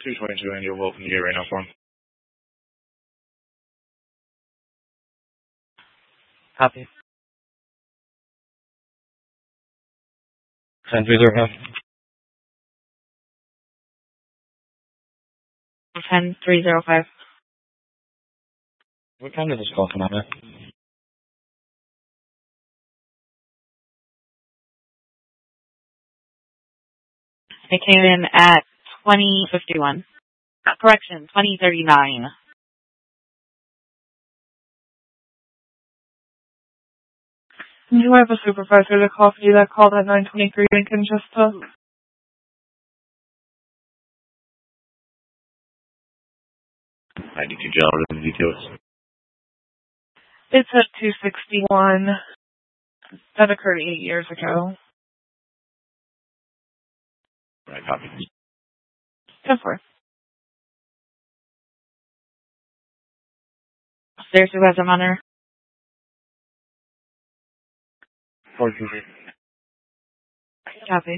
222 and you're welcome to get right now for him. Copy. 10305. 10305. What time did this call come out at? It came in at 2051. Correction, 2039. You have a supervisor to call for you that called at 923 Lincoln just to... I need to general the details. It's at 261. That occurred 8 years ago. Right, copy. Go for it. There's who has a monitor. 423. Copy.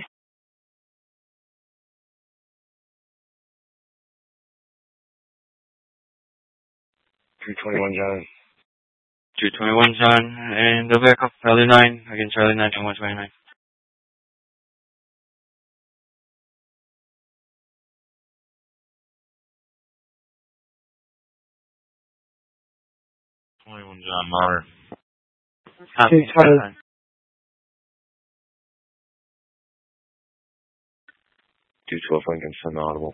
John. 221 John, and the vehicle, Charlie 9, again Charlie 9 and 129. John Mauer. Copy. 212 Lincoln, send audible.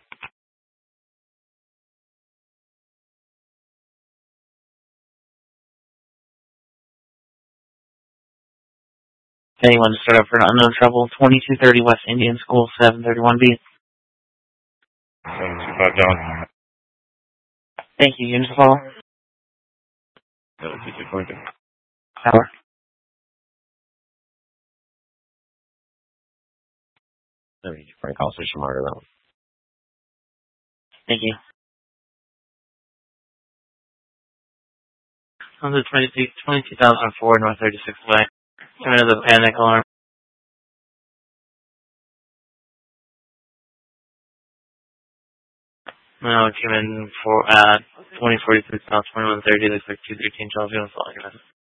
Anyone to start up for an unknown trouble? 2230 West Indian School, 731B. 725 John. Thank you. Unit call. 226 Lincoln. Power. Frank also smarter that one. Thank you. On the 22,004 North 36th Way. Come into the panic alarm. No, it came in for at 2043 South 2130. Looks like 213 Chelsea.